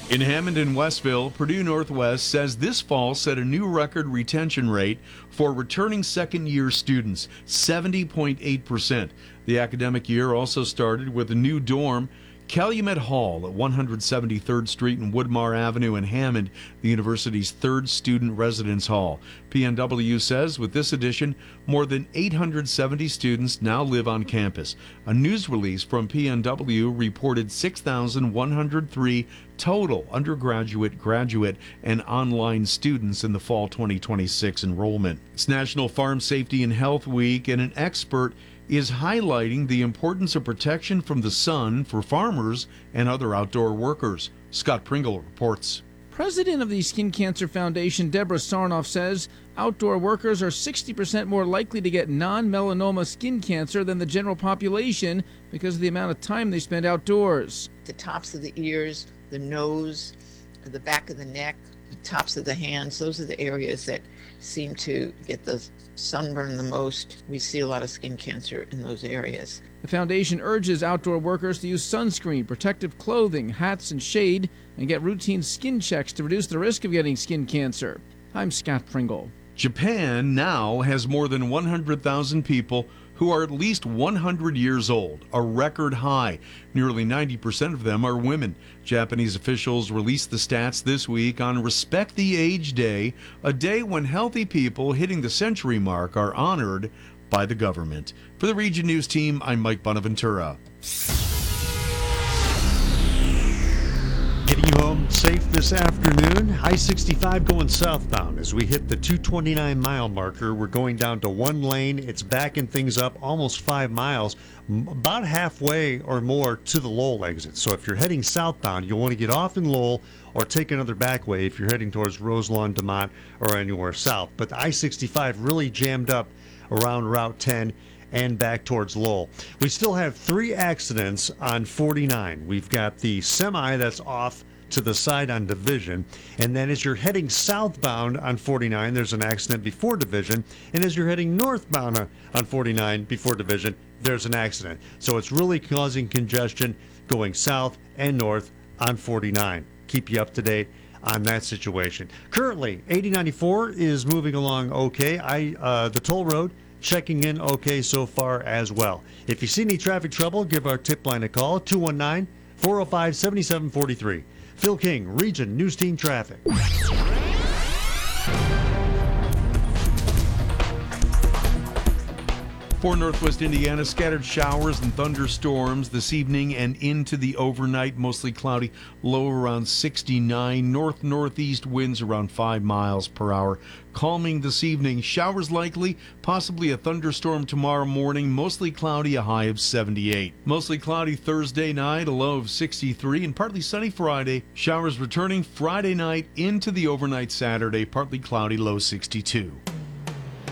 In Hammond and Westville, Purdue Northwest says this fall set a new record retention rate for returning second-year students, 70.8%. The academic year also started with a new dorm, Calumet Hall at 173rd Street and Woodmar Avenue in Hammond, the university's third student residence hall. PNW says with this addition, more than 870 students now live on campus. A news release from PNW reported 6,103 total undergraduate, graduate, and online students in the fall 2026 enrollment. It's National Farm Safety and Health Week, and an expert is highlighting the importance of protection from the sun for farmers and other outdoor workers. Scott Pringle reports. President of the Skin Cancer Foundation, Deborah Sarnoff, says outdoor workers are 60% more likely to get non-melanoma skin cancer than the general population because of the amount of time they spend outdoors. The tops of the ears, the nose, the back of the neck, the tops of the hands, those are the areas that seem to get the sunburn the most. We see a lot of skin cancer in those areas. The foundation urges outdoor workers to use sunscreen, protective clothing, hats, and shade, and get routine skin checks to reduce the risk of getting skin cancer. I'm Scott Pringle. Japan now has more than 100,000 people who are at least 100 years old, a record high. Nearly 90% of them are women. Japanese officials released the stats this week on Respect the Age Day, a day when healthy people hitting the century mark are honored by the government. For the Region News team, I'm Mike Bonaventura. Getting you home safe this afternoon. I-65 going southbound as we hit the 229-mile marker. We're going down to one lane. It's backing things up almost 5 miles, about halfway or more to the Lowell exit. So if you're heading southbound, you'll want to get off in Lowell or take another back way if you're heading towards Roselawn, DeMont, or anywhere south. But the I-65 really jammed up around Route 10 and back towards Lowell. We still have 3 accidents on 49. We've got the semi that's off to the side on Division, and then as you're heading southbound on 49, there's an accident before Division, and as you're heading northbound on 49 before Division, there's an accident. So it's really causing congestion going south and north on 49. Keep you up to date on that situation. Currently, 8094 is moving along okay. The toll road checking in okay so far as well. If you see any traffic trouble, give our tip line a call, 219-405-7743. Phil King, Region News Team Traffic. For Northwest Indiana, scattered showers and thunderstorms this evening and into the overnight. Mostly cloudy, low around 69. North-northeast winds around 5 miles per hour. Calming this evening, showers likely, possibly a thunderstorm tomorrow morning. Mostly cloudy, a high of 78. Mostly cloudy Thursday night, a low of 63, and partly sunny Friday. Showers returning Friday night into the overnight Saturday, partly cloudy, low 62.